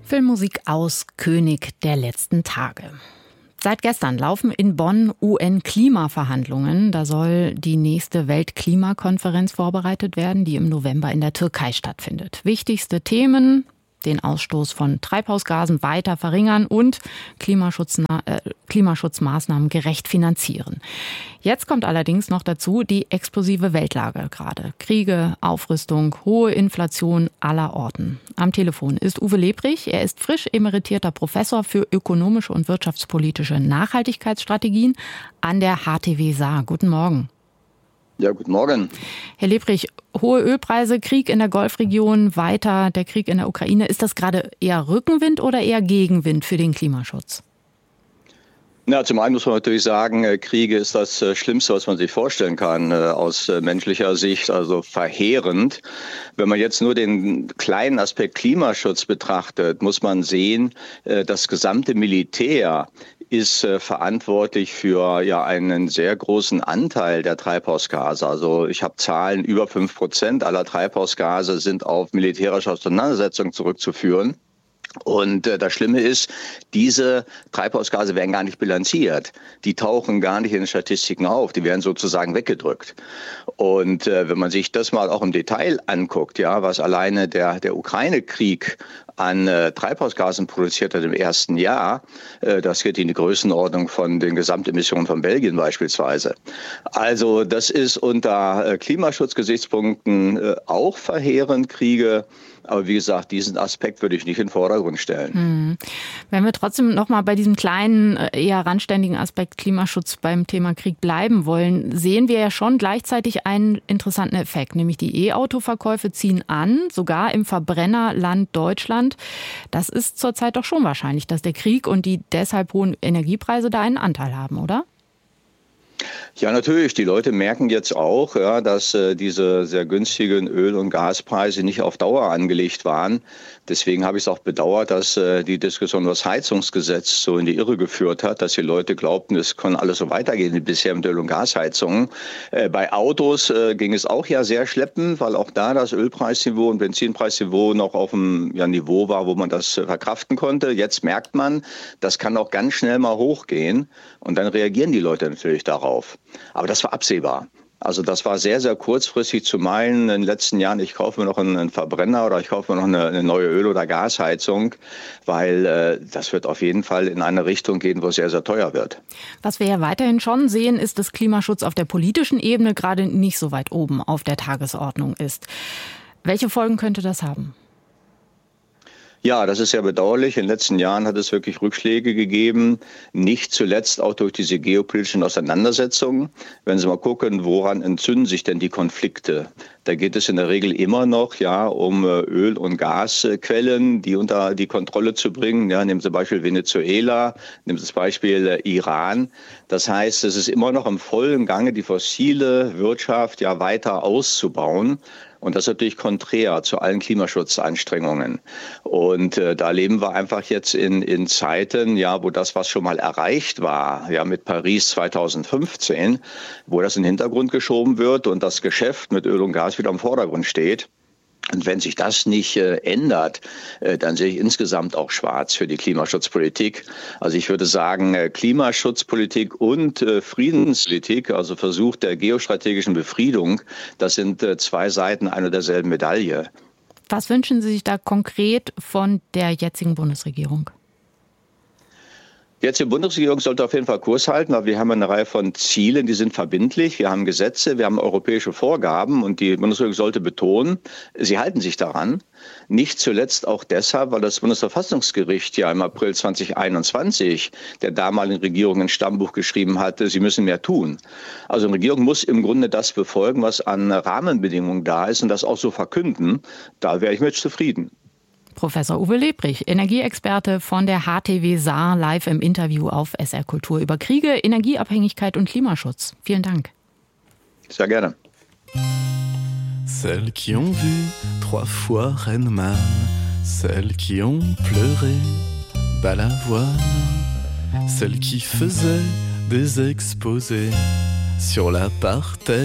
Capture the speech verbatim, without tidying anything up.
Filmmusik aus König der letzten Tage. Seit gestern laufen in Bonn U N-Klimaverhandlungen. Da soll die nächste Weltklimakonferenz vorbereitet werden, die im November in der Türkei stattfindet. Wichtigste Themen: den Ausstoß von Treibhausgasen weiter verringern und Klimaschutz, äh, Klimaschutzmaßnahmen gerecht finanzieren. Jetzt kommt allerdings noch dazu die explosive Weltlage gerade. Kriege, Aufrüstung, hohe Inflation aller Orten. Am Telefon ist Uwe Lebrich. Er ist frisch emeritierter Professor für ökonomische und wirtschaftspolitische Nachhaltigkeitsstrategien an der H T W Saar. Guten Morgen. Ja, guten Morgen. Herr Lebrich, hohe Ölpreise, Krieg in der Golfregion, weiter der Krieg in der Ukraine. Ist das gerade eher Rückenwind oder eher Gegenwind für den Klimaschutz? Na, zum einen muss man natürlich sagen, Kriege ist das Schlimmste, was man sich vorstellen kann, aus menschlicher Sicht, also verheerend. Wenn man jetzt nur den kleinen Aspekt Klimaschutz betrachtet, muss man sehen, das gesamte Militär ist äh, verantwortlich für ja einen sehr großen Anteil der Treibhausgase. Also ich habe Zahlen, über fünf Prozent aller Treibhausgase sind auf militärische Auseinandersetzungen zurückzuführen. Und äh, das Schlimme ist, diese Treibhausgase werden gar nicht bilanziert. Die tauchen gar nicht in den Statistiken auf. Die werden sozusagen weggedrückt. Und äh, wenn man sich das mal auch im Detail anguckt, ja, was alleine der, der Ukraine-Krieg an äh, Treibhausgasen produziert hat im ersten Jahr, äh, das geht in die Größenordnung von den Gesamtemissionen von Belgien beispielsweise. Also das ist unter äh, Klimaschutzgesichtspunkten äh, auch verheerend, Kriege. Aber wie gesagt, diesen Aspekt würde ich nicht in den Vordergrund stellen. Hm. Wenn wir trotzdem noch mal bei diesem kleinen, eher randständigen Aspekt Klimaschutz beim Thema Krieg bleiben wollen, sehen wir ja schon gleichzeitig einen interessanten Effekt, nämlich die E-Auto-Verkäufe ziehen an, sogar im Verbrennerland Deutschland. Das ist zurzeit doch schon wahrscheinlich, dass der Krieg und die deshalb hohen Energiepreise da einen Anteil haben, oder? Ja, natürlich. Die Leute merken jetzt auch, ja, dass äh, diese sehr günstigen Öl- und Gaspreise nicht auf Dauer angelegt waren. Deswegen habe ich es auch bedauert, dass äh, die Diskussion über das Heizungsgesetz so in die Irre geführt hat, dass die Leute glaubten, es kann alles so weitergehen wie bisher mit Öl- und Gasheizungen. Äh, bei Autos äh, ging es auch ja sehr schleppend, weil auch da das Ölpreisniveau und Benzinpreisniveau noch auf einem ja, Niveau war, wo man das äh, verkraften konnte. Jetzt merkt man, das kann auch ganz schnell mal hochgehen und dann reagieren die Leute natürlich darauf. Aber das war absehbar. Also das war sehr, sehr kurzfristig zu meinen, in den letzten Jahren, ich kaufe mir noch einen Verbrenner oder ich kaufe mir noch eine, eine neue Öl- oder Gasheizung, weil äh, das wird auf jeden Fall in eine Richtung gehen, wo es sehr, sehr teuer wird. Was wir ja weiterhin schon sehen, ist, dass Klimaschutz auf der politischen Ebene gerade nicht so weit oben auf der Tagesordnung ist. Welche Folgen könnte das haben? Ja, das ist ja bedauerlich. In den letzten Jahren hat es wirklich Rückschläge gegeben, nicht zuletzt auch durch diese geopolitischen Auseinandersetzungen. Wenn Sie mal gucken, woran entzünden sich denn die Konflikte? Da geht es in der Regel immer noch ja um Öl- und Gasquellen, die unter die Kontrolle zu bringen. Ja, nehmen Sie Beispiel Venezuela, nehmen Sie das Beispiel Iran. Das heißt, es ist immer noch im vollen Gange, die fossile Wirtschaft ja weiter auszubauen. Und das ist natürlich konträr zu allen Klimaschutzanstrengungen. Und äh, da leben wir einfach jetzt in, in Zeiten, ja, wo das, was schon mal erreicht war, ja, mit Paris zweitausendfünfzehn, wo das in den Hintergrund geschoben wird und das Geschäft mit Öl und Gas wieder im Vordergrund steht. Und wenn sich das nicht äh, ändert, äh, dann sehe ich insgesamt auch schwarz für die Klimaschutzpolitik. Also ich würde sagen, äh, Klimaschutzpolitik und äh, Friedenspolitik, also Versuch der geostrategischen Befriedung, das sind äh, zwei Seiten einer derselben Medaille. Was wünschen Sie sich da konkret von der jetzigen Bundesregierung? Jetzt die Bundesregierung sollte auf jeden Fall Kurs halten, weil wir haben eine Reihe von Zielen, die sind verbindlich. Wir haben Gesetze, wir haben europäische Vorgaben und die Bundesregierung sollte betonen, sie halten sich daran. Nicht zuletzt auch deshalb, weil das Bundesverfassungsgericht ja im April zweitausendeinundzwanzig der damaligen Regierung ein Stammbuch geschrieben hatte, sie müssen mehr tun. Also eine Regierung muss im Grunde das befolgen, was an Rahmenbedingungen da ist und das auch so verkünden. Da wäre ich mit zufrieden. Professor Uwe Lebrich, Energieexperte von der H T W Saar, live im Interview auf S R Kultur über Kriege, Energieabhängigkeit und Klimaschutz. Vielen Dank. Sehr gerne. Celles qui ont vu trois fois Reine Man, celles qui ont pleuré Balavoine, celles qui faisaient des exposés sur la parterre.